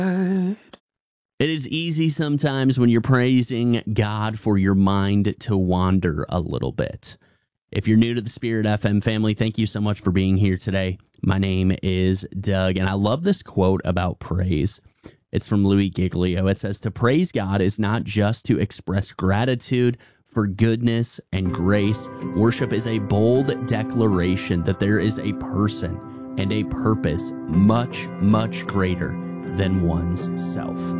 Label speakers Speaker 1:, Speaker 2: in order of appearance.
Speaker 1: It is easy sometimes when you're praising God for your mind to wander a little bit. If you're new to the Spirit FM family, thank you so much for being here today. My name is Doug, and I love this quote about praise. It's from Louis Giglio. It says, "To praise God is not just to express gratitude for goodness and grace. Worship is a bold declaration that there is a person and a purpose much, much greater than one's self."